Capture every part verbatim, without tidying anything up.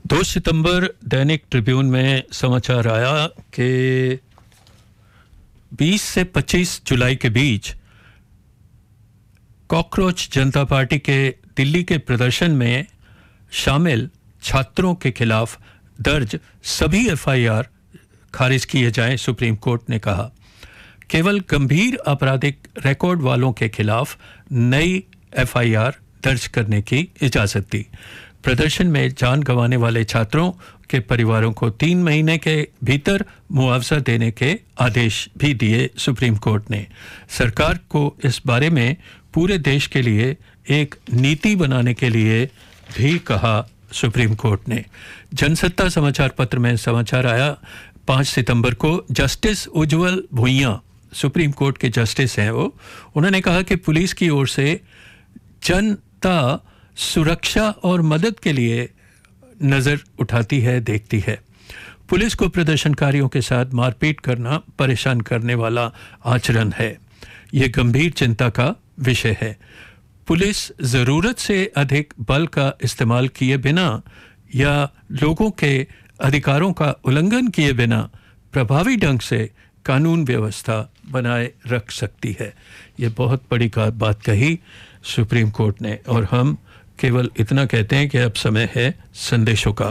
दो सितंबर दैनिक ट्रिब्यून में समाचार आया कि बीस से पच्चीस जुलाई के बीच कॉकरोच जनता पार्टी के दिल्ली के प्रदर्शन में शामिल छात्रों के खिलाफ दर्ज सभी एफआईआर खारिज किए जाएं, सुप्रीम कोर्ट ने कहा। केवल गंभीर आपराधिक रिकॉर्ड वालों के खिलाफ नई एफआईआर दर्ज करने की इजाजत दी। प्रदर्शन में जान गंवाने वाले छात्रों के परिवारों को तीन महीने के भीतर मुआवजा देने के आदेश भी दिए सुप्रीम कोर्ट ने। सरकार को इस बारे में पूरे देश के लिए एक नीति बनाने के लिए भी कहा सुप्रीम कोर्ट ने। जनसत्ता समाचार पत्र में समाचार आया पाँच सितंबर को जस्टिस उज्जवल भुइयां, सुप्रीम कोर्ट के जस्टिस हैं वो, उन्होंने कहा कि पुलिस की ओर से जनता सुरक्षा और मदद के लिए नज़र उठाती है, देखती है। पुलिस को प्रदर्शनकारियों के साथ मारपीट करना परेशान करने वाला आचरण है। ये गंभीर चिंता का विषय है। पुलिस ज़रूरत से अधिक बल का इस्तेमाल किए बिना या लोगों के अधिकारों का उल्लंघन किए बिना प्रभावी ढंग से कानून व्यवस्था बनाए रख सकती है। ये बहुत बड़ी बात कही सुप्रीम कोर्ट ने, और हम केवल इतना कहते हैं कि अब समय है संदेशों का।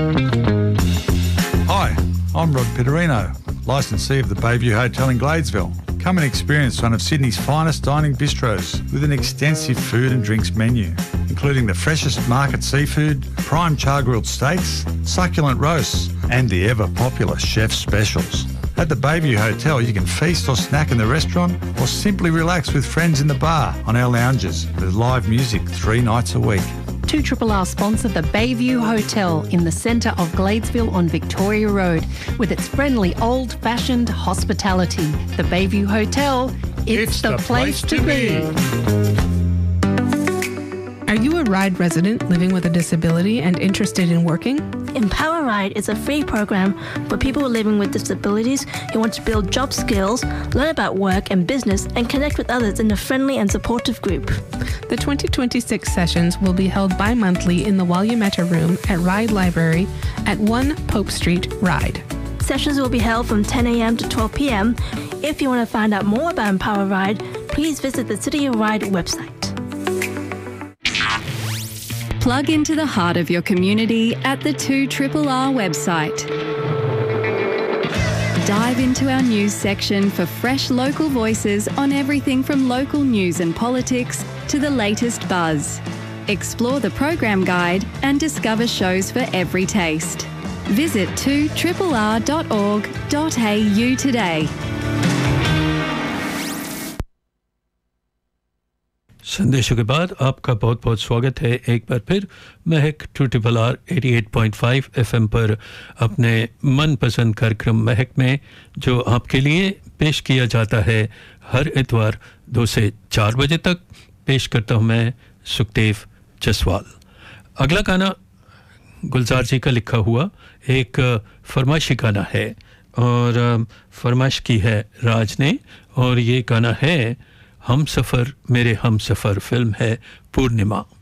Hi, I'm Rod Pitterino, licensee of the Bayview Hotel in Gladesville. Come and experience one of Sydney's finest dining bistros with an extensive food and drinks menu, including the freshest market seafood, prime char-grilled steaks, succulent roasts, and the ever-popular chef's specials. At the Bayview Hotel, you can feast or snack in the restaurant or simply relax with friends in the bar on our lounges with live music three nights a week. two R R sponsor the Bayview Hotel in the centre of Gladesville on Victoria Road with its friendly old-fashioned hospitality. The Bayview Hotel, it's, it's the, the place, place to be. be. Are you a RIDE resident living with a disability and interested in working? Empower RIDE is a free program for people living with disabilities who want to build job skills, learn about work and business, and connect with others in a friendly and supportive group. The twenty twenty-six sessions will be held bi-monthly in the Wayumeta Room at RIDE Library at one Pope Street, RIDE. Sessions will be held from ten a m to twelve p m If you want to find out more about Empower RIDE, please visit the City of RIDE website. Plug into the heart of your community at the two R R R website. Dive into our news section for fresh local voices on everything from local news and politics to the latest buzz. Explore the program guide and discover shows for every taste. Visit two R R R dot org dot a u today. संदेशों के बाद आपका बहुत बहुत स्वागत है एक बार फिर महक टू ट्रिपल आर अट्ठासी पॉइंट पाँच एफएम पर अपने मनपसंद कार्यक्रम महक में, जो आपके लिए पेश किया जाता है हर इतवार दो से चार बजे तक। पेश करता हूं मैं सुखदेव जसवाल। अगला गाना गुलजार जी का लिखा हुआ एक फरमाइशी गाना है और फरमाइश की है राज ने, और ये गाना है हम सफ़र मेरे हम सफ़र, फिल्म है पूर्णिमा।